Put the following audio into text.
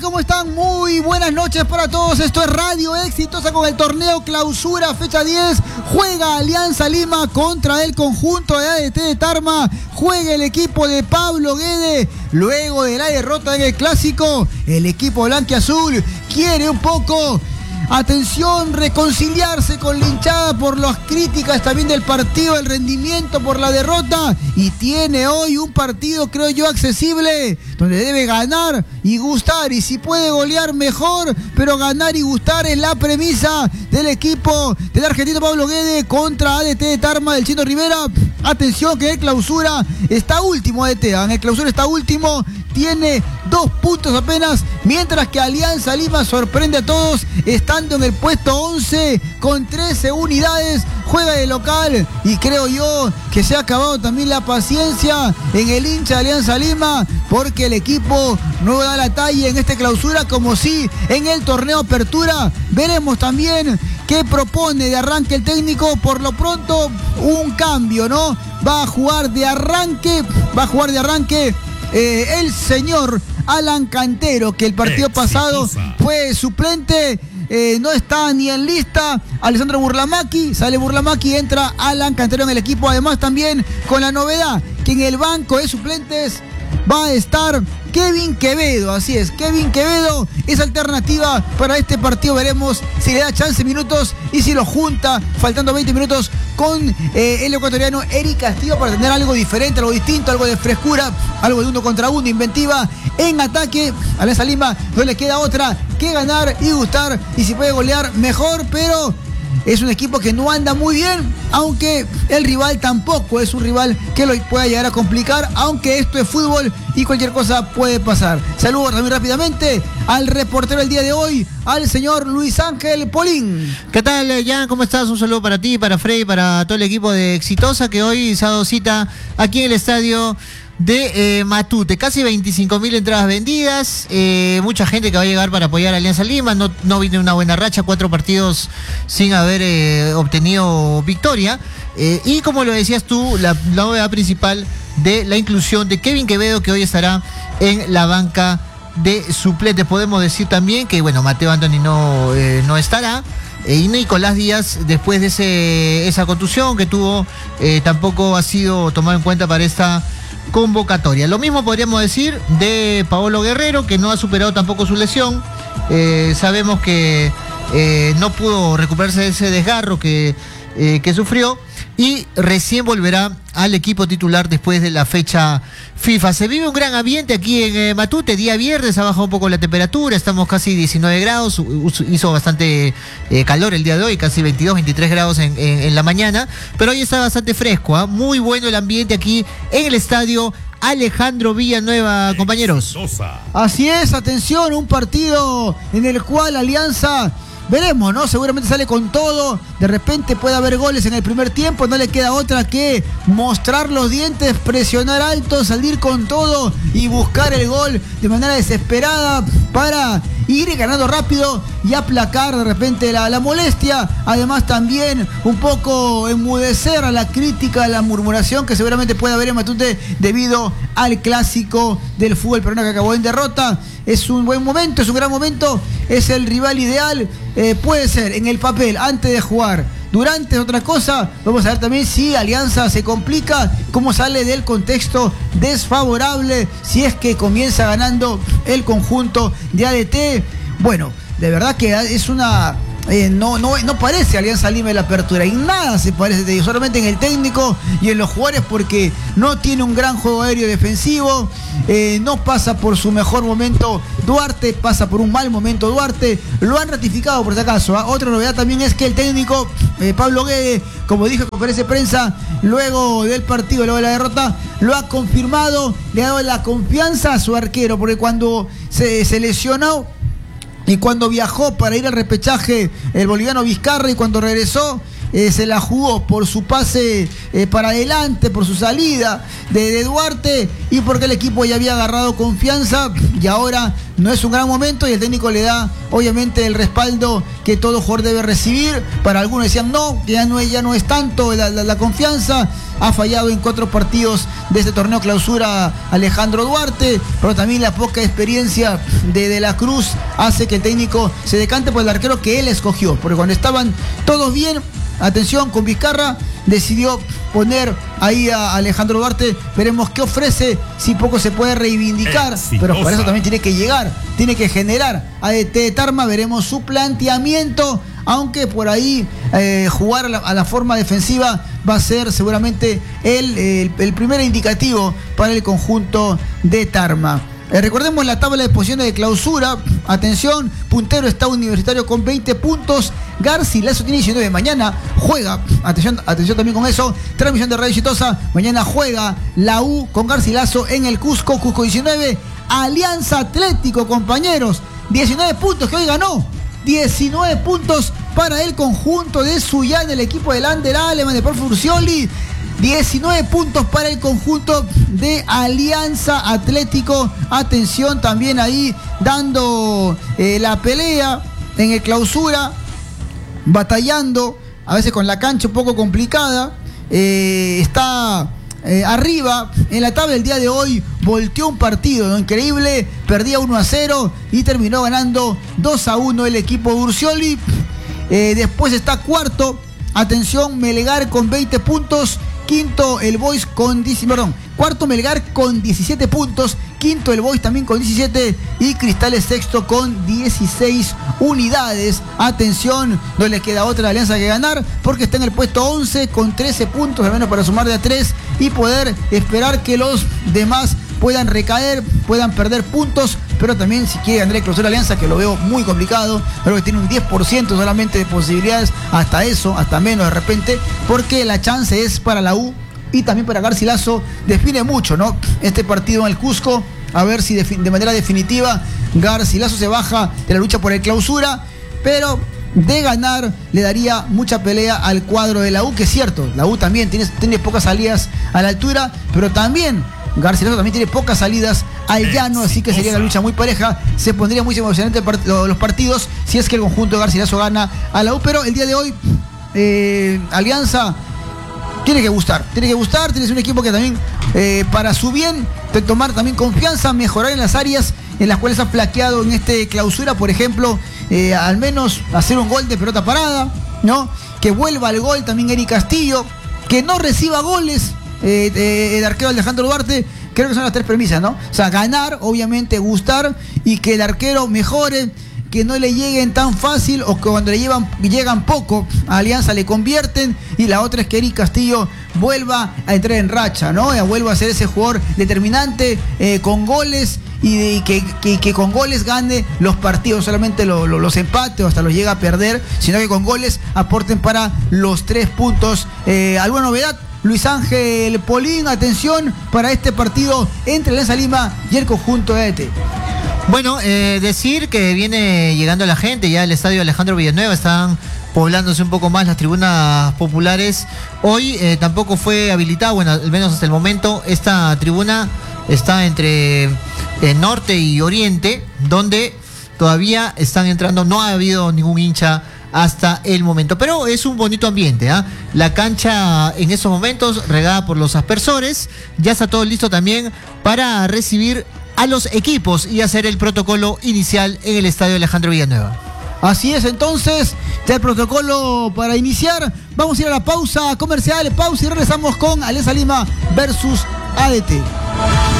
¿Cómo están? Muy buenas noches para todos. Esto es Radio Exitosa con el torneo Clausura, fecha 10. Juega Alianza Lima contra el conjunto de ADT de Tarma. Juega el equipo de Pablo Guede. Luego de la derrota en el Clásico, el equipo blanquiazul quiere un poco, atención, reconciliarse con la hinchada por las críticas también del partido, el rendimiento por la derrota, y tiene hoy un partido, creo yo, accesible, donde debe ganar y gustar, y si puede golear mejor, pero ganar y gustar es la premisa del equipo del argentino Pablo Guede contra ADT de Tarma del Chino Rivera. Atención que en el Clausura está último ADT, en el Clausura está último, tiene 2 puntos apenas, mientras que Alianza Lima sorprende a todos, estando en el puesto 11 con 13 unidades, juega de local, y creo yo que se ha acabado también la paciencia en el hincha de Alianza Lima, porque el equipo no da la talla en este Clausura como sí en el torneo Apertura. Veremos también qué propone de arranque el técnico. Por lo pronto, un cambio, ¿no? Va a jugar de arranque el señor Alan Cantero, que el partido pasado fue suplente, no está ni en lista. Alessandro Burlamaqui, sale Burlamaqui, entra Alan Cantero en el equipo. Además también con la novedad que en el banco de suplentes va a estar Kevin Quevedo, así es, Kevin Quevedo es alternativa para este partido. Veremos si le da chance minutos y si lo junta, faltando 20 minutos, con el ecuatoriano Eric Castillo para tener algo diferente, algo distinto, algo de frescura, algo de 1 contra 1, inventiva en ataque. A Alianza Lima no le queda otra que ganar y gustar, y si puede golear mejor, pero es un equipo que no anda muy bien, aunque el rival tampoco es un rival que lo pueda llegar a complicar, aunque esto es fútbol y cualquier cosa puede pasar. Saludos también rápidamente al reportero del día de hoy, al señor Luis Ángel Polín. ¿Qué tal, Jan? ¿Cómo estás? Un saludo para ti, para Freddy, para todo el equipo de Exitosa, que hoy se ha dado cita aquí en el estadio de Matute. Casi 25.000 entradas vendidas, mucha gente que va a llegar para apoyar a Alianza Lima. No viene una buena racha, 4 partidos sin haber obtenido victoria, y como lo decías tú, la novedad principal de la inclusión de Kevin Quevedo, que hoy estará en la banca de suplentes. Podemos decir también que, bueno, Mateo Antoni no estará, y Nicolás Díaz, después de esa contusión que tuvo, tampoco ha sido tomado en cuenta para esta convocatoria. Lo mismo podríamos decir de Paolo Guerrero, que no ha superado tampoco su lesión. Sabemos que no pudo recuperarse de ese desgarro que sufrió, y recién volverá al equipo titular después de la fecha FIFA. Se vive un gran ambiente aquí en Matute. Día viernes ha bajado un poco la temperatura, estamos casi 19 grados, hizo bastante calor el día de hoy, casi 22, 23 grados en la mañana, pero hoy está bastante fresco, ¿eh? Muy bueno el ambiente aquí en el estadio Alejandro Villanueva, compañeros. Así es, atención, un partido en el cual Alianza, veremos, ¿no? Seguramente sale con todo. De repente puede haber goles en el primer tiempo. No le queda otra que mostrar los dientes, presionar alto, salir con todo y buscar el gol de manera desesperada para ir ganando rápido y aplacar de repente la molestia. Además también un poco enmudecer a la crítica, a la murmuración que seguramente puede haber en Matute debido al Clásico del fútbol peruano que acabó en derrota. Es un buen momento, es un gran momento, es el rival ideal. Puede ser en el papel antes de jugar, durante es otra cosa. Vamos a ver también si Alianza se complica, cómo sale del contexto desfavorable, si es que comienza ganando el conjunto de ADT. Bueno, de verdad que es una... no parece Alianza Lima en la apertura, y nada se parece, solamente en el técnico y en los jugadores, porque no tiene un gran juego aéreo defensivo, no pasa por su mejor momento Duarte, pasa por un mal momento Duarte, lo han ratificado por si acaso, ¿eh? Otra novedad también es que el técnico Pablo Guede, como dijo en conferencia de prensa luego del partido, luego de la derrota, lo ha confirmado, le ha dado la confianza a su arquero, porque cuando se lesionó y cuando viajó para ir al repechaje el boliviano Vizcarra, y cuando regresó se la jugó por su pase para adelante, por su salida de Duarte y porque el equipo ya había agarrado confianza y ahora no es un gran momento y el técnico le da obviamente el respaldo que todo jugador debe recibir. Para algunos decían no, que ya no es tanto la confianza. Ha fallado en 4 partidos de este torneo clausura Alejandro Duarte, pero también la poca experiencia de la Cruz hace que el técnico se decante por el arquero que él escogió, porque cuando estaban todos bien, atención, con Vizcarra decidió poner ahí a Alejandro Duarte. Veremos qué ofrece, si poco se puede reivindicar, pero para eso también tiene que llegar, tiene que generar ADT de Tarma. Veremos su planteamiento, aunque por ahí jugar a la forma defensiva va a ser seguramente el primer indicativo para el conjunto de Tarma. Recordemos la tabla de posiciones de clausura. Atención, puntero está Universitario con 20 puntos. Garcilaso tiene 19. Mañana juega, atención también con eso, transmisión de Radio Exitosa. Mañana juega la U con Garcilaso en el Cusco 19. Alianza Atlético, compañeros, 19 puntos que hoy ganó. 19 puntos para el conjunto de Suyán, el equipo del Ander Aleman de Porfirio Urcioli. 19 puntos para el conjunto de Alianza Atlético. Atención también ahí dando la pelea en el clausura, batallando, a veces con la cancha un poco complicada. Está arriba en la tabla el día de hoy, volteó un partido, ¿no? Increíble, perdía 1-0 y terminó ganando 2-1 el equipo de Urcioli. Después está cuarto, atención, Melgar con 20 puntos. Quinto, el Boys cuarto Melgar con 17 puntos. Quinto, el Boys también con 17. Y Cristales sexto con 16 unidades. Atención, no le queda otra alianza que ganar, porque está en el puesto 11 con 13 puntos, al menos para sumar de a 3 y poder esperar que los demás puedan recaer, puedan perder puntos. Pero también si quiere ganar el clausura Alianza, que lo veo muy complicado, creo que tiene un 10% solamente de posibilidades, hasta eso, hasta menos de repente, porque la chance es para la U y también para Garcilaso. Define mucho, ¿no? Este partido en el Cusco, a ver si de manera definitiva Garcilaso se baja de la lucha por el clausura, pero de ganar le daría mucha pelea al cuadro de la U, que es cierto, la U también tiene pocas salidas a la altura, pero también Garcilaso también tiene pocas salidas al llano, así que sería una lucha muy pareja. Se pondría muy emocionante los partidos si es que el conjunto de Garcilaso gana a la U, pero el día de hoy Alianza tiene que gustar, tiene que ser un equipo que también para su bien, de tomar también confianza, mejorar en las áreas en las cuales ha flaqueado en este clausura, por ejemplo, al menos hacer un gol de pelota parada, ¿no? Que vuelva al gol también Eric Castillo, que no reciba goles el arquero Alejandro Duarte. Creo que son las 3 premisas, ¿no? O sea, ganar, obviamente, gustar y que el arquero mejore, que no le lleguen tan fácil o que cuando llegan poco a Alianza le convierten. Y la otra es que Eric Castillo vuelva a entrar en racha, ¿no? Vuelva a ser ese jugador determinante con goles y que con goles gane los partidos, solamente los empates o hasta los llega a perder, sino que con goles aporten para los 3 puntos. ¿Alguna novedad? Luis Ángel Polín, atención para este partido entre Alianza Lima y el conjunto de ADT. Bueno, decir que viene llegando la gente, ya el estadio Alejandro Villanueva están poblándose un poco más las tribunas populares. Hoy tampoco fue habilitada, bueno, al menos hasta el momento, esta tribuna está entre norte y oriente, donde todavía están entrando, no ha habido ningún hincha hasta el momento, pero es un bonito ambiente, ¿eh? La cancha en estos momentos regada por los aspersores, ya está todo listo también para recibir a los equipos y hacer el protocolo inicial en el estadio Alejandro Villanueva. Así es, entonces, ya el protocolo para iniciar. Vamos a ir a la pausa comercial, pausa y regresamos con Alianza Lima versus ADT.